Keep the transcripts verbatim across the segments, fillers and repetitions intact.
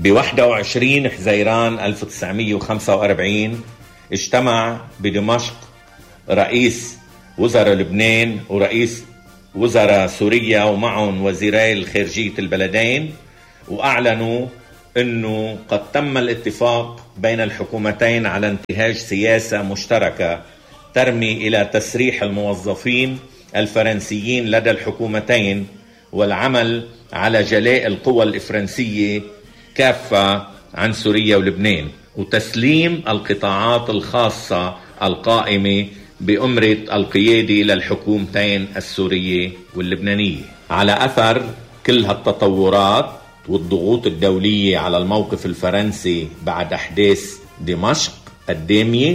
بواحد وعشرين حزيران ألف وتسعمئة وخمسة وأربعين اجتمع بدمشق رئيس وزراء لبنان ورئيس وزراء سوريا ومعهم وزيري الخارجية البلدين، وأعلنوا أنه قد تم الاتفاق بين الحكومتين على انتهاج سياسة مشتركة ترمي إلى تسريح الموظفين الفرنسيين لدى الحكومتين والعمل على جلاء القوى الفرنسية كافة عن سوريا ولبنان، وتسليم القطاعات الخاصة القائمة بأمرة القيادة للحكومتين السورية واللبنانية. على أثر كل هالتطورات والضغوط الدولية على الموقف الفرنسي بعد أحداث دمشق الدامية،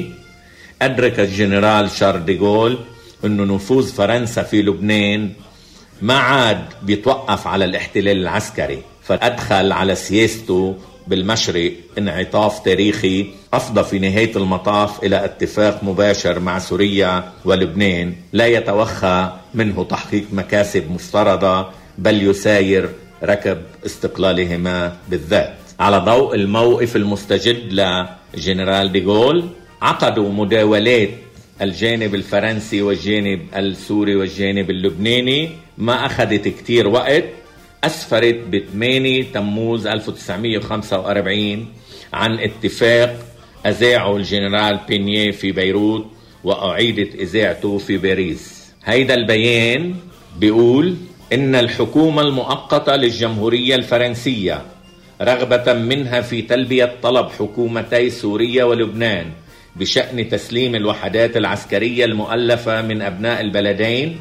أدرك الجنرال شارل دي غول أنه نفوذ فرنسا في لبنان ما عاد بيتوقف على الاحتلال العسكري، فأدخل على سياسته بالمشرق انعطاف تاريخي أفضى في نهاية المطاف إلى اتفاق مباشر مع سوريا ولبنان لا يتوخى منه تحقيق مكاسب مفترضة، بل يساير ركب استقلالهما بالذات. على ضوء الموقف المستجد لجنرال دي غول، عقدوا مداولات الجانب الفرنسي والجانب السوري والجانب اللبناني ما أخذت كتير وقت، أسفرت ب ثمانية تموز ألف وتسعمئة وخمسة وأربعين عن اتفاق أذاعه الجنرال بينيه في بيروت وأعيدت إذاعته في باريس. هيدا البيان بيقول إن الحكومة المؤقتة للجمهورية الفرنسية رغبة منها في تلبية طلب حكومتي سوريا ولبنان بشأن تسليم الوحدات العسكرية المؤلفة من أبناء البلدين،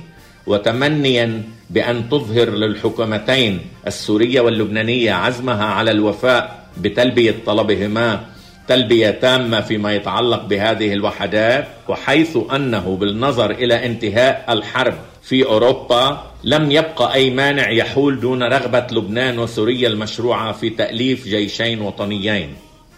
وتمنيا بأن تظهر للحكومتين السورية واللبنانية عزمها على الوفاء بتلبية طلبهما تلبية تامة فيما يتعلق بهذه الوحدات، وحيث أنه بالنظر إلى انتهاء الحرب في أوروبا لم يبقى أي مانع يحول دون رغبة لبنان وسوريا المشروعة في تأليف جيشين وطنيين،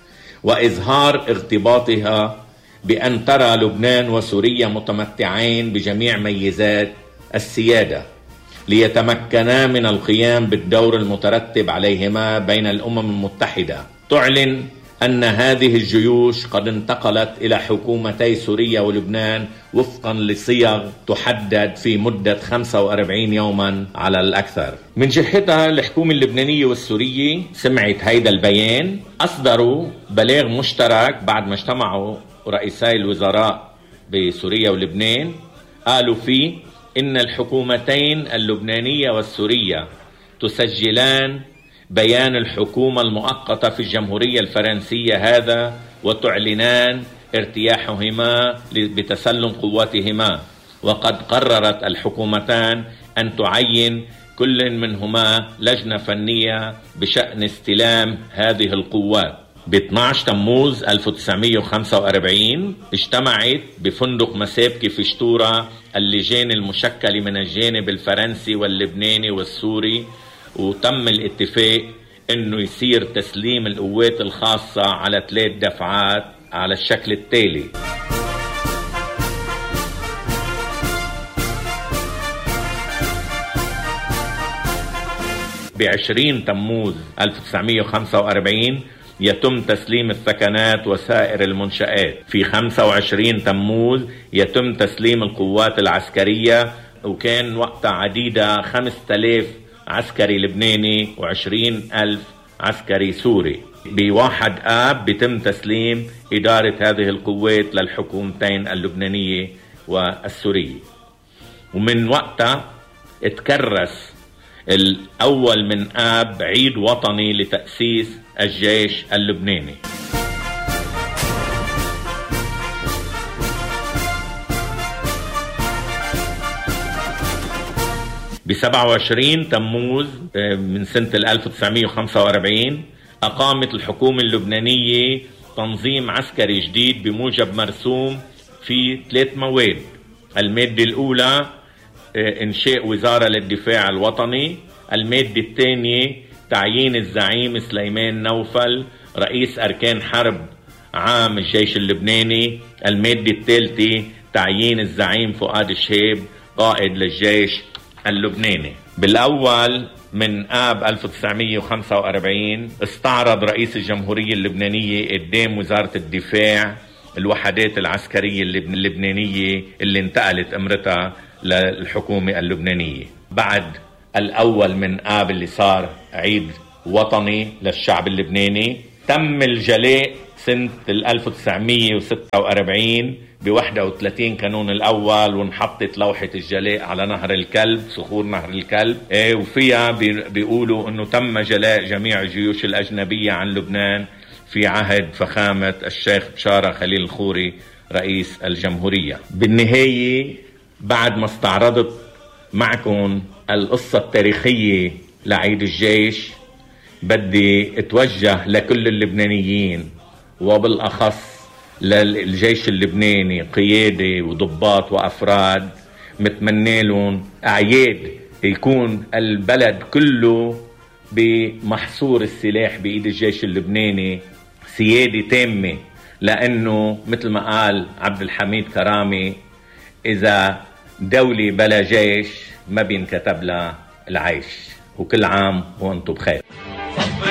وإظهار ارتباطها بأن ترى لبنان وسوريا متمتعين بجميع ميزات السيادة ليتمكنا من القيام بالدور المترتب عليهما بين الأمم المتحدة. تعلن أن هذه الجيوش قد انتقلت إلى حكومتي سوريا ولبنان وفقا لصيغ تحدد في مدة خمسة وأربعين يوما على الأكثر. من جهتها الحكومة اللبنانية والسورية سمعت هيدا البيان، أصدروا بلاغ مشترك بعد ما اجتمعوا رئيسي الوزراء بسوريا ولبنان، قالوا فيه إن الحكومتين اللبنانية والسورية تسجلان بيان الحكومة المؤقتة في الجمهورية الفرنسية هذا وتعلنان ارتياحهما بتسلم قواتهما، وقد قررت الحكومتان أن تعين كل منهما لجنة فنية بشأن استلام هذه القوات. ب اثني عشر تموز ألف وتسعمئة وخمسة وأربعين اجتمعت بفندق مسابكة في شتورة اللجان المشكلة من الجانب الفرنسي واللبناني والسوري، وتم الاتفاق انه يصير تسليم القوات الخاصة على ثلاث دفعات على الشكل التالي: بعشرين تموز ألف وتسعمئة وخمسة وأربعين يتم تسليم الثكنات وسائر المنشآت، في خمسة وعشرين تموز يتم تسليم القوات العسكرية، وكان وقتها عديدة خمسة آلاف عسكري لبناني وعشرين ألف عسكري سوري. بواحد آب بيتم تسليم إدارة هذه القوات للحكومتين اللبنانية والسورية. ومن وقتها اتكرس الأول من آب عيد وطني لتأسيس الجيش اللبناني. ب سبعة وعشرين تموز من سنة ألف وتسعمئة وخمسة وأربعين أقامت الحكومة اللبنانية تنظيم عسكري جديد بموجب مرسوم في ثلاث مواد. المادة الأولى إنشاء وزارة للدفاع الوطني، المادة الثانية تعيين الزعيم سليمان نوفل رئيس أركان حرب عام الجيش اللبناني، المادة الثالثة تعيين الزعيم فؤاد الشهاب قائد للجيش اللبناني. بالأول من آب ألف وتسعمية وخمسة وأربعين استعرض رئيس الجمهورية اللبنانية قدام وزارة الدفاع الوحدات العسكرية اللبنانية اللي انتقلت امرتها للحكومة اللبنانية. بعد الأول من آب اللي صار عيد وطني للشعب اللبناني، تم الجلاء سنة ألف وتسعمية وستة وأربعين ب واحد وثلاثين كانون الأول، وانحطت لوحة الجلاء على نهر الكلب، صخور نهر الكلب، ايه وفيها بيقولوا انه تم جلاء جميع الجيوش الأجنبية عن لبنان في عهد فخامة الشيخ بشارة خليل الخوري رئيس الجمهورية. بالنهاية بعد ما استعرضت معكم القصة التاريخية لعيد الجيش، بدي اتوجه لكل اللبنانيين وبالأخص للجيش اللبناني قيادة وضباط وأفراد، متمنى لهم أعياد يكون البلد كله بمحصور السلاح بإيد الجيش اللبناني، سيادة تامة، لأنه مثل ما قال عبد الحميد كرامي إذا دولة بلا جيش ما بينكتب لها العيش. وكل عام وأنتم بخير.